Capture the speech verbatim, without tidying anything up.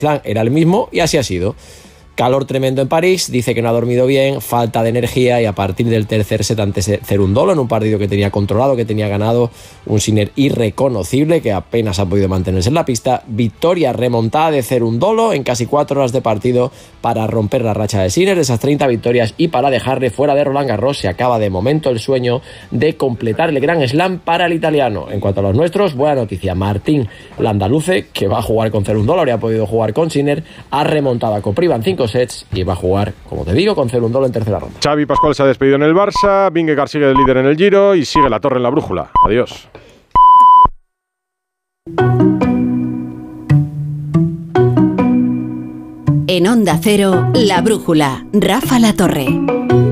plan era el mismo y así ha sido. Calor tremendo en París, dice que no ha dormido bien, falta de energía y a partir del tercer set ante Cerúndolo en un partido que tenía controlado, que tenía ganado, un Sinner irreconocible que apenas ha podido mantenerse en la pista, victoria remontada de Cerúndolo en casi cuatro horas de partido para romper la racha de Sinner de esas treinta victorias y para dejarle fuera de Roland Garros. Se acaba de momento el sueño de completar el Grand Slam para el italiano. En cuanto a los nuestros, buena noticia, Martín Landaluce, que va a jugar con Cerúndolo, habría podido jugar con Sinner, ha remontado a Kopriva en cinco sets y va a jugar, como te digo, con Cerúndolo en tercera ronda. Xavi Pascual se ha despedido en el Barça, Vingegaard sigue el líder en el Giro y sigue la torre en la brújula. Adiós. En Onda Cero, La Brújula, Rafa La Torre.